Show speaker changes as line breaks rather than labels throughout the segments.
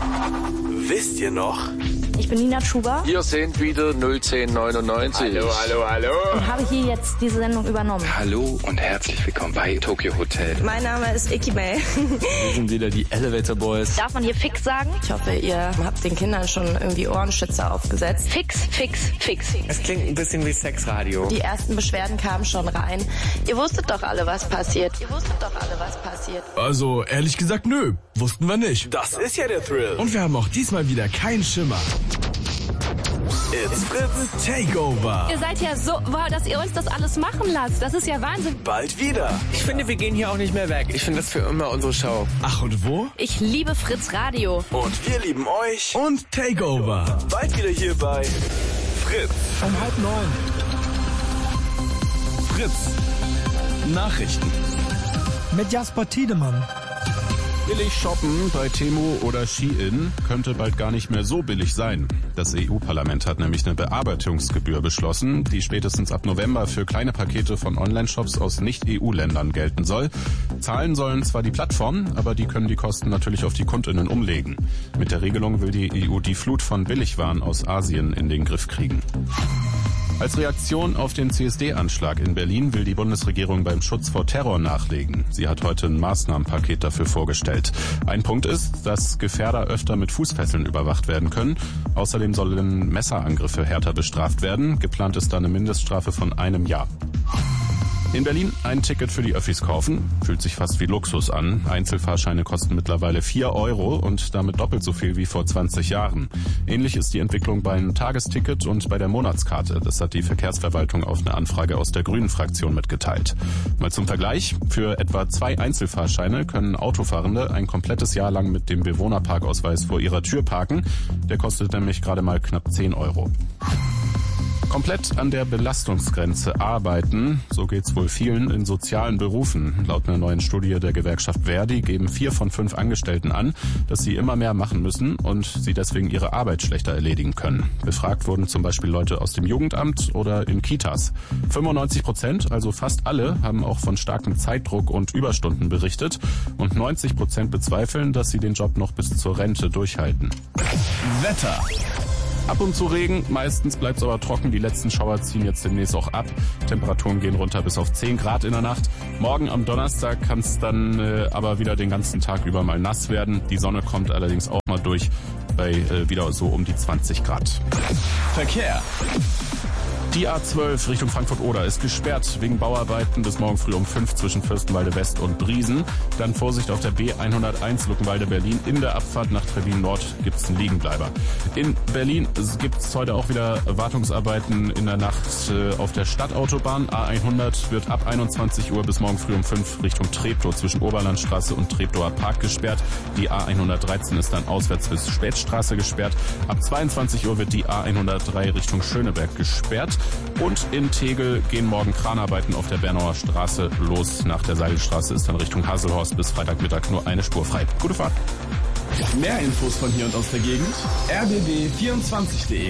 Wisst ihr noch?
Ich bin Nina Schuber.
Hier sind wieder 01099.
Hallo.
Und habe hier jetzt diese Sendung übernommen.
Hallo und herzlich willkommen bei Tokyo Hotel.
Mein Name ist Icky May.
Wir sind wieder die Elevator Boys.
Darf man hier fix sagen?
Ich hoffe, ihr habt den Kindern schon irgendwie Ohrenschützer aufgesetzt.
Fix.
Es klingt ein bisschen wie Sexradio.
Die ersten Beschwerden kamen schon rein. Ihr wusstet doch alle, was passiert.
Also, ehrlich gesagt, nö. Wussten wir nicht.
Das ist ja der Thrill.
Und wir haben auch diesmal wieder keinen Schimmer. It's Fritz Takeover.
Ihr seid ja so, wow, dass ihr uns das alles machen lasst. Das ist ja Wahnsinn.
Bald wieder.
Ich finde, wir gehen hier auch nicht mehr weg. Ich finde das für immer unsere Show.
Ach, und wo?
Ich liebe Fritz Radio.
Und wir lieben euch.
Und Takeover.
Bald wieder hier bei Fritz.
Um 8:30. Fritz. Nachrichten.
Mit Jasper Tiedemann.
Billig shoppen bei Temu oder Shein könnte bald gar nicht mehr so billig sein. Das EU-Parlament hat nämlich eine Bearbeitungsgebühr beschlossen, die spätestens ab November für kleine Pakete von Online-Shops aus Nicht-EU-Ländern gelten soll. Zahlen sollen zwar die Plattformen, aber die können die Kosten natürlich auf die KundInnen umlegen. Mit der Regelung will die EU die Flut von Billigwaren aus Asien in den Griff kriegen. Als Reaktion auf den CSD-Anschlag in Berlin will die Bundesregierung beim Schutz vor Terror nachlegen. Sie hat heute ein Maßnahmenpaket dafür vorgestellt. Ein Punkt ist, dass Gefährder öfter mit Fußfesseln überwacht werden können. Außerdem sollen Messerangriffe härter bestraft werden. Geplant ist da eine Mindeststrafe von 1 Jahr. In Berlin ein Ticket für die Öffis kaufen. Fühlt sich fast wie Luxus an. Einzelfahrscheine kosten mittlerweile 4 € und damit doppelt so viel wie vor 20 Jahren. Ähnlich ist die Entwicklung beim Tagesticket und bei der Monatskarte. Das hat die Verkehrsverwaltung auf eine Anfrage aus der Grünen-Fraktion mitgeteilt. Mal zum Vergleich. Für etwa 2 Einzelfahrscheine können Autofahrende ein komplettes Jahr lang mit dem Bewohnerparkausweis vor ihrer Tür parken. Der kostet nämlich gerade mal knapp 10 €. Komplett an der Belastungsgrenze arbeiten, so geht's wohl vielen in sozialen Berufen. Laut einer neuen Studie der Gewerkschaft Verdi geben 4 von 5 Angestellten an, dass sie immer mehr machen müssen und sie deswegen ihre Arbeit schlechter erledigen können. Befragt wurden zum Beispiel Leute aus dem Jugendamt oder in Kitas. 95%, also fast alle, haben auch von starkem Zeitdruck und Überstunden berichtet und 90% bezweifeln, dass sie den Job noch bis zur Rente durchhalten.
Wetter.
Ab und zu Regen, meistens bleibt es aber trocken. Die letzten Schauer ziehen jetzt demnächst auch ab. Temperaturen gehen runter bis auf 10 Grad in der Nacht. Morgen am Donnerstag kann es dann aber wieder den ganzen Tag über mal nass werden. Die Sonne kommt allerdings auch mal durch bei wieder so um die 20 Grad.
Verkehr.
Die A12 Richtung Frankfurt-Oder ist gesperrt wegen Bauarbeiten bis morgen früh um 5 zwischen Fürstenwalde West und Briesen. Dann Vorsicht auf der B101 Luckenwalde-Berlin. In der Abfahrt nach Trebbin Nord gibt es einen Liegenbleiber. In Berlin gibt es heute auch wieder Wartungsarbeiten in der Nacht auf der Stadtautobahn. A100 wird ab 21 Uhr bis morgen früh um 5 Richtung Treptow zwischen Oberlandstraße und Treptower Park gesperrt. Die A113 ist dann auswärts bis Spätstraße gesperrt. Ab 22 Uhr wird die A103 Richtung Schöneberg gesperrt. Und in Tegel gehen morgen Kranarbeiten auf der Bernauer Straße los. Nach der Seidelstraße ist dann Richtung Haselhorst bis Freitagmittag nur eine Spur frei. Gute Fahrt.
Mehr Infos von hier und aus der Gegend. rbb24.de.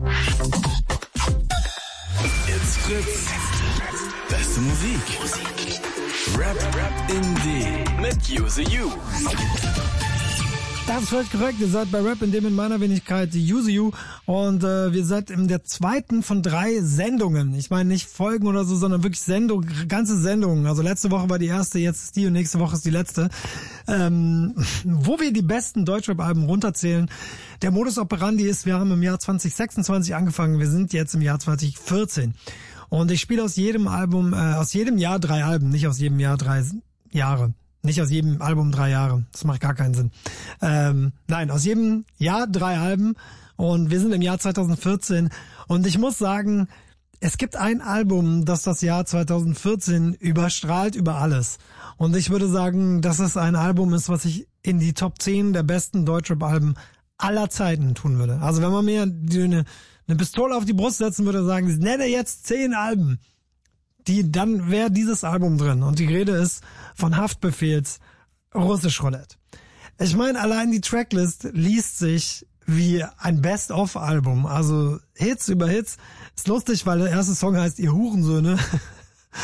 It's Fritz. Beste Musik. Rap in D. Mit Use You.
Das ist völlig korrekt. Ihr seid bei Rap in dem in meiner Wenigkeit Use You und wir seid in der 2. von 3 Sendungen. Ich meine nicht Folgen oder so, sondern wirklich ganze Sendungen. Also letzte Woche war die erste, jetzt ist die und nächste Woche ist die letzte. Wo wir die besten Deutschrap-Alben runterzählen. Der Modus operandi ist, wir haben im Jahr 2026 angefangen, wir sind jetzt im Jahr 2014. Und ich spiele aus jedem Album, aus jedem Jahr 3 Alben, nicht aus jedem Jahr 3 Jahre. Nicht aus jedem Album 3 Jahre. Das macht gar keinen Sinn. Nein, aus jedem Jahr 3 Alben. Und wir sind im Jahr 2014. Und ich muss sagen, es gibt ein Album, das das Jahr 2014 überstrahlt über alles. Und ich würde sagen, dass es ein Album ist, was ich in die Top 10 der besten Deutschrap-Alben aller Zeiten tun würde. Also wenn man mir eine Pistole auf die Brust setzen würde und sagen, ich nenne jetzt 10 Alben, dann wäre dieses Album drin. Und die Rede ist von Haftbefehls Russisch Roulette. Ich meine, allein die Tracklist liest sich wie ein Best-of-Album. Also Hits über Hits. Ist lustig, weil der erste Song heißt Ihr Hurensöhne.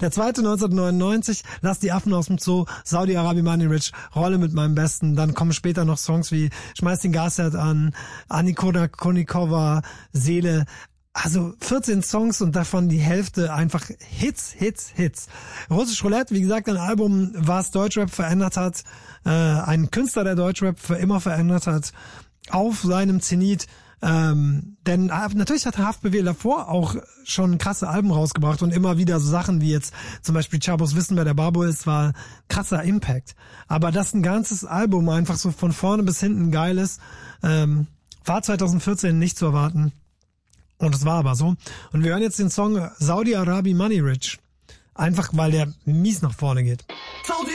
Der zweite 1999, Lass die Affen aus dem Zoo, Saudi-Arabi Money Rich, Rolle mit meinem Besten. Dann kommen später noch Songs wie Schmeiß den Gasherd an, Annikona Konikova, Seele. Also 14 Songs und davon die Hälfte einfach Hits. Russisch Roulette, wie gesagt, ein Album, was Deutschrap verändert hat, ein Künstler, der Deutschrap für immer verändert hat, auf seinem Zenit. Denn natürlich hat Haftbefehl davor auch schon krasse Alben rausgebracht und immer wieder so Sachen wie jetzt zum Beispiel Chabos Wissen, wer der Babo ist, war krasser Impact. Aber dass ein ganzes Album einfach so von vorne bis hinten geil ist, war 2014 nicht zu erwarten. Und es war aber so. Und wir hören jetzt den Song Saudi-Arabi Money Rich. Einfach weil der mies nach vorne geht.